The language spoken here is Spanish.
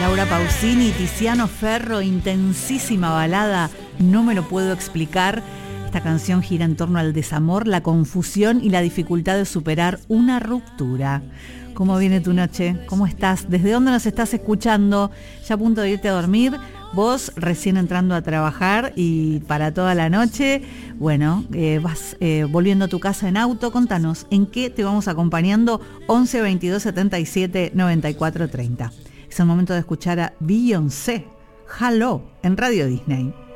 Laura Pausini, Tiziano Ferro, intensísima balada, no me lo puedo explicar. Esta canción gira en torno al desamor, la confusión y la dificultad de superar una ruptura. ¿Cómo viene tu noche? ¿Cómo estás? ¿Desde dónde nos estás escuchando? ¿Ya a punto de irte a dormir? Vos recién entrando a trabajar y para toda la noche, bueno, vas volviendo a tu casa en auto. Contanos, ¿en qué te vamos acompañando? 11 22 77 94 30. Es el momento de escuchar a Beyoncé, Hello, en Radio Disney.